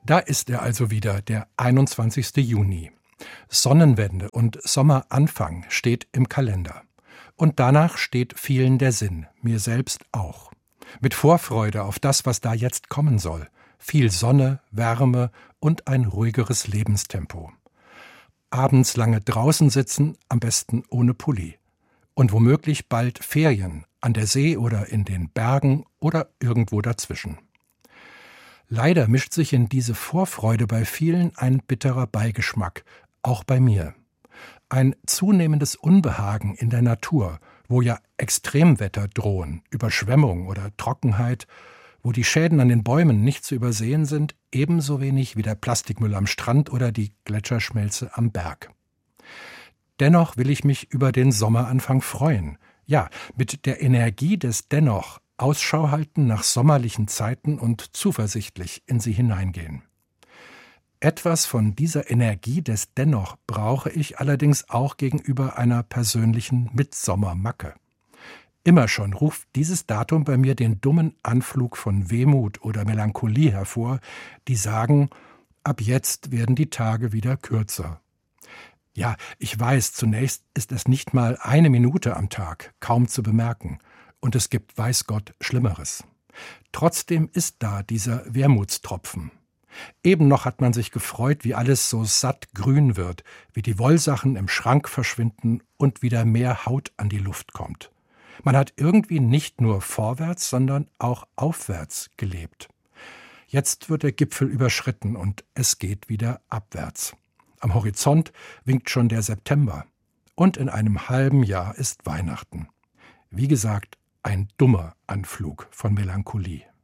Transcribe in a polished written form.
Da ist er also wieder, der 21. Juni. Sonnenwende und Sommeranfang steht im Kalender. Und danach steht vielen der Sinn, mir selbst auch. Mit Vorfreude auf das, was da jetzt kommen soll. Viel Sonne, Wärme und ein ruhigeres Lebenstempo. Abends lange draußen sitzen, am besten ohne Pulli. Und womöglich bald Ferien, an der See oder in den Bergen oder irgendwo dazwischen. Leider mischt sich in diese Vorfreude bei vielen ein bitterer Beigeschmack, auch bei mir. Ein zunehmendes Unbehagen in der Natur, wo ja Extremwetter drohen, Überschwemmung oder Trockenheit, wo die Schäden an den Bäumen nicht zu übersehen sind, ebenso wenig wie der Plastikmüll am Strand oder die Gletscherschmelze am Berg. Dennoch will ich mich über den Sommeranfang freuen. Ja, mit der Energie des Dennoch Ausschau halten nach sommerlichen Zeiten und zuversichtlich in sie hineingehen. Etwas von dieser Energie des Dennoch brauche ich allerdings auch gegenüber einer persönlichen Mitsommermacke. Immer schon ruft dieses Datum bei mir den dummen Anflug von Wehmut oder Melancholie hervor, die sagen, ab jetzt werden die Tage wieder kürzer. Ja, ich weiß, zunächst ist es nicht mal eine Minute am Tag, kaum zu bemerken. Und es gibt, weiß Gott, Schlimmeres. Trotzdem ist da dieser Wermutstropfen. Eben noch hat man sich gefreut, wie alles so satt grün wird, wie die Wollsachen im Schrank verschwinden und wieder mehr Haut an die Luft kommt. Man hat irgendwie nicht nur vorwärts, sondern auch aufwärts gelebt. Jetzt wird der Gipfel überschritten und es geht wieder abwärts. Am Horizont winkt schon der September. Und in einem halben Jahr ist Weihnachten. Wie gesagt, ein dummer Anflug von Melancholie.